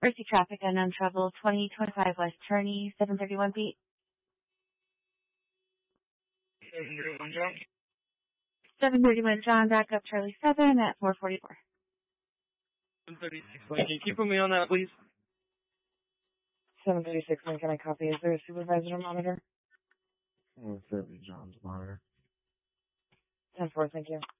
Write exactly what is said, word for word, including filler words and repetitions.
Emergency traffic, unknown trouble, twenty twenty-five West Turney, seven thirty-one feet. seven thirty-one John. seven thirty-one John, back up Charlie seven at four forty-four. seven thirty-six Lincoln. Can you put me on that, please? seven thirty-six Lincoln, I copy. Is there a supervisor or monitor? Oh, certainly John's monitor. ten four, thank you.